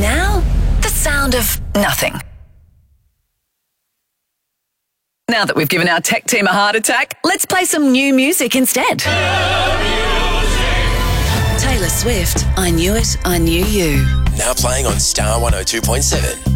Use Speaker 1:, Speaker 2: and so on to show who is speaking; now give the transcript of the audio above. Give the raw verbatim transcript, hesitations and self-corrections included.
Speaker 1: now, the sound of nothing. Now that we've given our tech team a heart attack, let's play some new music instead. Taylor Swift, I Knew It, I Knew You.
Speaker 2: Now playing on Star one oh two point seven.